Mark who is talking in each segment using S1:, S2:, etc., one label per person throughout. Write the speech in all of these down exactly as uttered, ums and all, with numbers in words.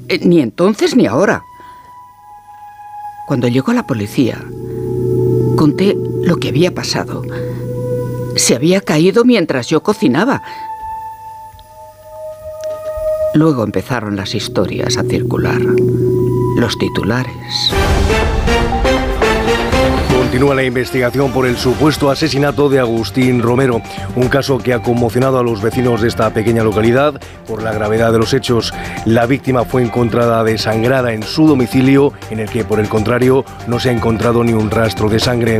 S1: Eh, ni entonces ni ahora. Cuando llegó la policía, conté lo que había pasado. Se había caído mientras yo cocinaba. Luego empezaron las historias a circular. Los titulares.
S2: Continúa la investigación por el supuesto asesinato de Agustín Romero, un caso que ha conmocionado a los vecinos de esta pequeña localidad por la gravedad de los hechos. La víctima fue encontrada desangrada en su domicilio, en el que, por el contrario, no se ha encontrado ni un rastro de sangre.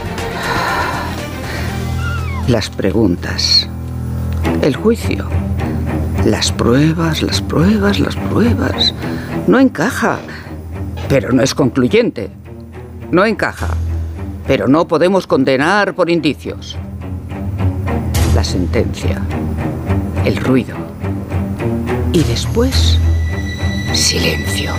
S1: Las preguntas, el juicio, las pruebas, las pruebas, las pruebas. No encaja, pero no es concluyente. No encaja. Pero no podemos condenar por indicios. La sentencia, el ruido y después silencio.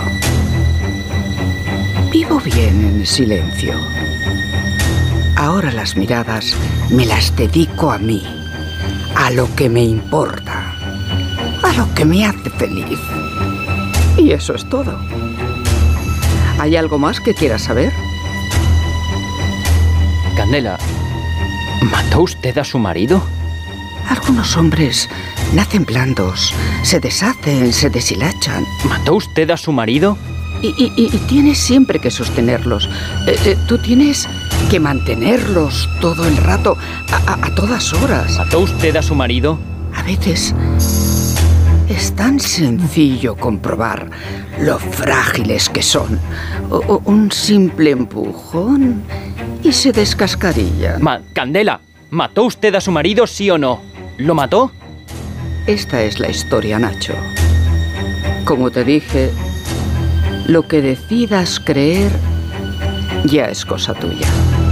S1: Vivo bien en el silencio. Ahora las miradas me las dedico a mí, a lo que me importa, a lo que me hace feliz. Y eso es todo. ¿Hay algo más que quieras saber?
S3: Candela, ¿mató usted a su marido?
S1: Algunos hombres nacen blandos, se deshacen, se deshilachan.
S3: ¿Mató usted a su marido?
S1: Y, y, y tienes siempre que sostenerlos. Eh, eh, tú tienes que mantenerlos todo el rato, a, a, a todas horas.
S3: ¿Mató usted a su marido?
S1: A veces es tan sencillo comprobar lo frágiles que son. O, o un simple empujón y se descascarillan.
S3: Ma- Candela, ¿mató usted a su marido, sí o no? ¿Lo mató?
S1: Esta es la historia, Nacho. Como te dije, lo que decidas creer ya es cosa tuya.